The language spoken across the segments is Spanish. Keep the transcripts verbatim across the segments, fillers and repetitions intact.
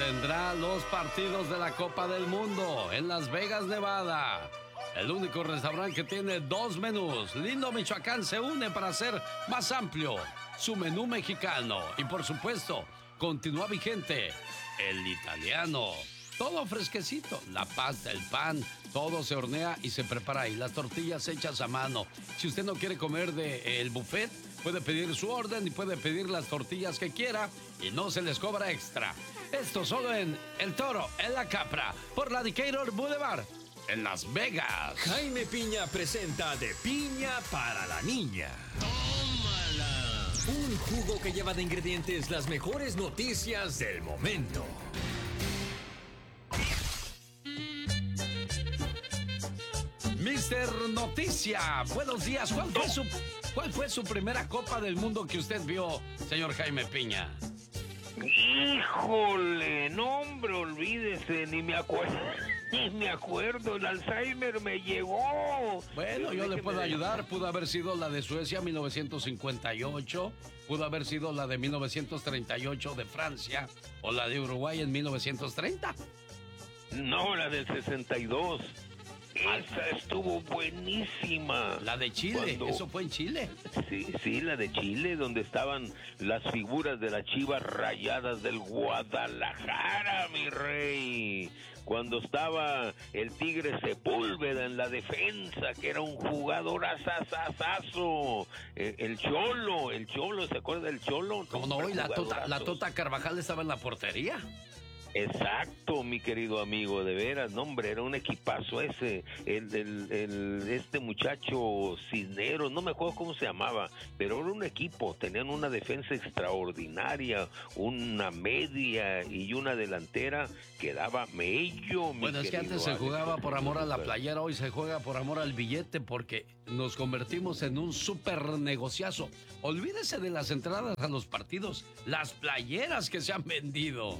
tendrá los partidos de la Copa del Mundo en Las Vegas, Nevada. El único restaurante que tiene dos menús. Lindo Michoacán se une para hacer más amplio su menú mexicano. Y por supuesto, continúa vigente el italiano. Todo fresquecito, la pasta, el pan, todo se hornea y se prepara ahí. Las tortillas hechas a mano. Si usted no quiere comer del buffet, puede pedir su orden y puede pedir las tortillas que quiera y no se les cobra extra. Esto solo en El Toro, en La Capra, por la Decatur Boulevard, en Las Vegas. Jaime Piña presenta De Piña para la Niña. ¡Tómala! Un jugo que lleva de ingredientes las mejores noticias del momento. Mister Noticia, buenos días. ¿Cuál fue su, cuál fue su primera Copa del Mundo que usted vio, señor Jaime Piña? Híjole, no hombre, olvídese, ni me acuerdo, ni me acuerdo, el Alzheimer me llegó. Bueno, yo le puedo ayudar, pudo haber sido la de Suecia mil novecientos cincuenta y ocho, pudo haber sido la de mil novecientos treinta y ocho de Francia, o la de Uruguay en mil novecientos treinta. No, la del sesenta y dos. Esa estuvo buenísima. La de Chile, Cuando... eso fue en Chile. Sí, sí, la de Chile, donde estaban las figuras de las Chivas Rayadas del Guadalajara, mi rey. Cuando estaba el Tigre Sepúlveda en la defensa, que era un jugador asasasazo. El, el Cholo, el Cholo, ¿se acuerda del Cholo? ¿Cómo no? ¿Y la tota, la Tota Carvajal estaba en la portería? Exacto, mi querido amigo, de veras, no hombre, era un equipazo ese, el, el, el este muchacho Cisneros, no me acuerdo cómo se llamaba, pero era un equipo, tenían una defensa extraordinaria, una media y una delantera que daba mello, mi Bueno, es que antes se jugaba por amor a la playera, hoy se juega por amor al billete porque nos convertimos en un súper negociazo. Olvídese de las entradas a los partidos, las playeras que se han vendido.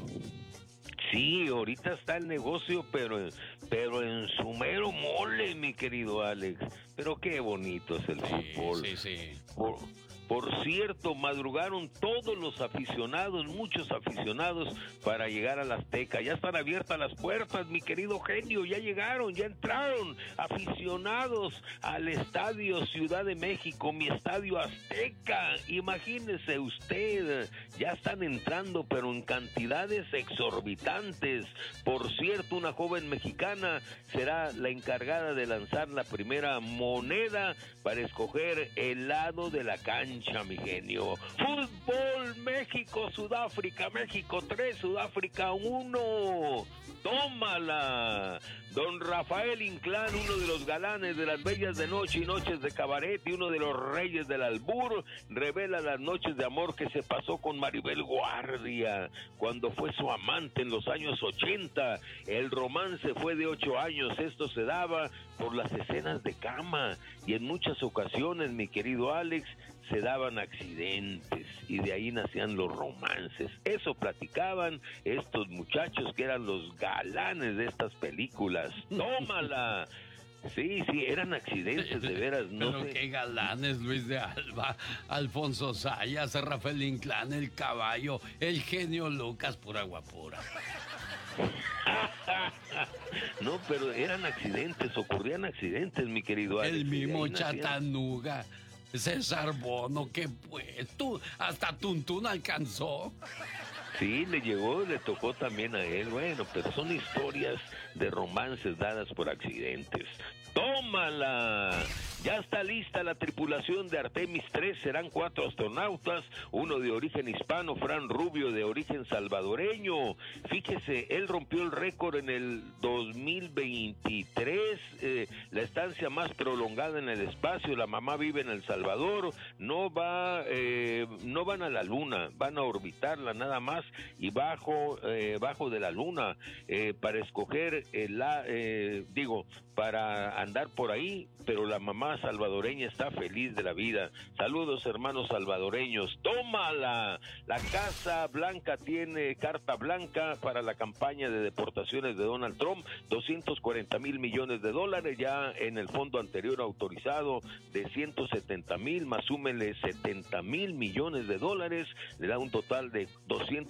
Sí, ahorita está el negocio, pero, pero en su mero mole, mi querido Alex. Pero qué bonito es el sí, fútbol. Sí, sí. Por, por cierto, madrugaron todos los aficionados, muchos aficionados, para llegar a la Azteca. Ya están abiertas las puertas, mi querido genio. Ya llegaron, ya entraron aficionados al Estadio Ciudad de México, mi Estadio Azteca. Imagínese usted, ya están entrando, pero en cantidades exorbitantes. Por cierto, una joven mexicana será la encargada de lanzar la primera moneda para escoger el lado de la cancha, mi genio. Fútbol, México, Sudáfrica, México tres, Sudáfrica uno. ¡Tómala! Don Rafael Inclán, uno de los galanes de las bellas de noche y noches de cabaret y uno de los reyes del albur, revela las noches de amor que se pasó con Maribel Guardia cuando fue su amante en los años ochenta. El romance fue de ocho años. Esto se daba por las escenas de cama y en muchas ocasiones, mi querido Alex, se daban accidentes y de ahí nacían los romances. Eso platicaban estos muchachos que eran los galanes de estas películas. ¡Tómala! Sí, sí, eran accidentes, de veras. No Pero sé. qué galanes, Luis de Alba, Alfonso Sayas, Rafael Inclán, el caballo, el genio Lucas, pura guapura. No, pero eran accidentes, ocurrían accidentes, mi querido Alex. El mismo Chatanuga, César Bono, que pues, tú, hasta Tuntún alcanzó. Sí, le llegó, le tocó también a él. Bueno, pero son historias de romances dadas por accidentes. ¡Tómala! Ya está lista la tripulación de Artemis tres, serán cuatro astronautas, uno de origen hispano, Fran Rubio de origen salvadoreño. Fíjese, él rompió el récord en el dos mil veintitrés, eh, la estancia más prolongada en el espacio. La mamá vive en El Salvador, no va, eh, no van a la luna, van a orbitarla nada más y bajo, eh, bajo de la luna, eh, para escoger, el, eh, digo, para andar por ahí, pero la mamá salvadoreña está feliz de la vida. Saludos, hermanos salvadoreños. ¡Tómala! La Casa Blanca tiene carta blanca para la campaña de deportaciones de Donald Trump, doscientos cuarenta mil millones de dólares, ya en el fondo anterior autorizado de ciento setenta mil, más súmenle setenta mil millones de dólares, le da un total de doscientos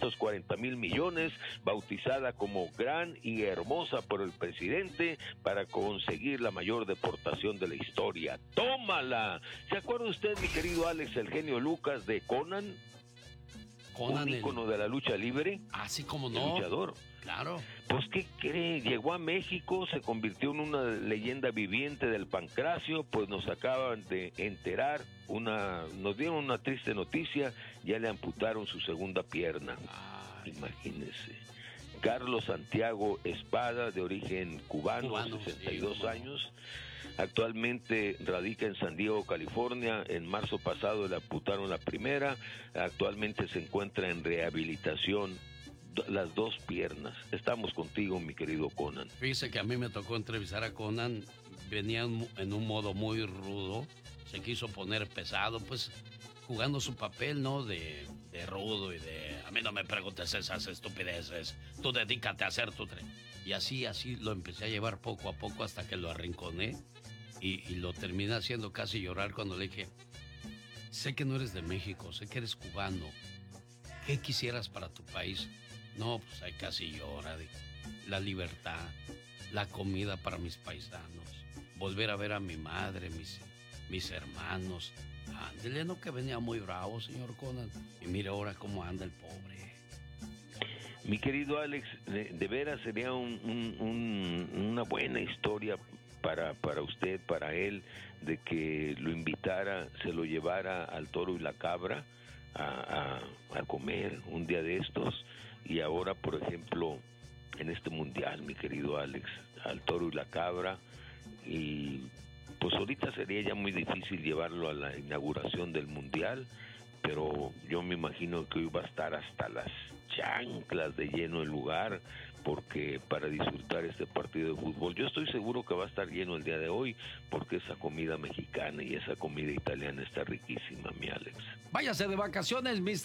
doscientos cuarenta mil millones, bautizada como Gran y Hermosa por el presidente para conseguir la mayor deportación de la historia. ¡Tómala! ¿Se acuerda usted, mi querido Alex, el genio Lucas de Conan? Conan, un ícono el... de la lucha libre. Así como el no. luchador. Claro. Pues, ¿qué cree? Llegó a México, se convirtió en una leyenda viviente del pancracio, pues nos acaban de enterar, una, nos dieron una triste noticia, ya le amputaron su segunda pierna. Ay. Imagínese. Carlos Santiago Espada, de origen cubano, cubano sesenta y dos sí, años, actualmente radica en San Diego, California. En marzo pasado le amputaron la primera, actualmente se encuentra en rehabilitación las dos piernas. Estamos contigo, mi querido Conan. Fíjese que a mí me tocó entrevistar a Conan, venía en un modo muy rudo, se quiso poner pesado, pues jugando su papel, ¿no? De, de rudo y de, a mí no me preguntes esas estupideces, tú dedícate a hacer tu tren. Y así, así lo empecé a llevar poco a poco hasta que lo arrinconé y, y lo terminé haciendo casi llorar cuando le dije, sé que no eres de México, sé que eres cubano, ¿qué quisieras para tu país? No, pues ahí casi llora. La libertad, la comida para mis paisanos, volver a ver a mi madre, mis, mis hermanos. Ándele, no que venía muy bravo, señor Conan. Y mire ahora cómo anda el pobre. Mi querido Alex, de, de veras sería un, un, un, una buena historia para, para usted, para él, de que lo invitara, se lo llevara al Toro y la Cabra a, a, a comer un día de estos. Y ahora, por ejemplo, en este mundial, mi querido Alex, al Toro y la Cabra, y pues ahorita sería ya muy difícil llevarlo a la inauguración del mundial, pero yo me imagino que hoy va a estar hasta las chanclas de lleno el lugar, porque para disfrutar este partido de fútbol, yo estoy seguro que va a estar lleno el día de hoy, porque esa comida mexicana y esa comida italiana está riquísima, mi Alex. Váyase de vacaciones, mister